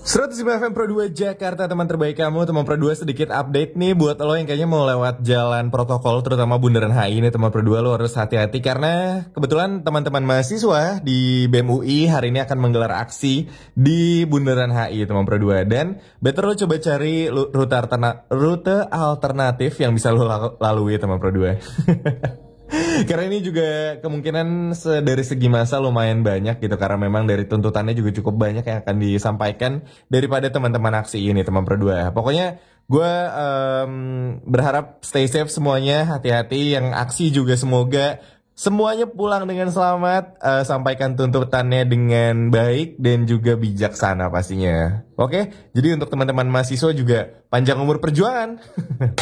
105 FM Pro 2 Jakarta, teman terbaik kamu. Teman Pro 2 sedikit update nih buat lo yang kayaknya mau lewat jalan protokol, terutama Bundaran HI nih. Teman Pro 2 lo harus hati-hati karena kebetulan teman-teman mahasiswa di BEM UI hari ini akan menggelar aksi di Bundaran HI, teman Pro 2. Dan better lo coba cari rute alternatif yang bisa lo lalui, teman Pro 2. Karena ini juga kemungkinan dari segi masa lumayan banyak gitu. Karena memang dari tuntutannya juga cukup banyak yang akan disampaikan daripada teman-teman aksi ini, teman Pro 2. Pokoknya gue berharap stay safe semuanya, hati-hati. Yang aksi juga semoga semuanya pulang dengan selamat, sampaikan tuntutannya dengan baik dan juga bijaksana pastinya. Oke, jadi untuk teman-teman mahasiswa juga panjang umur perjuangan.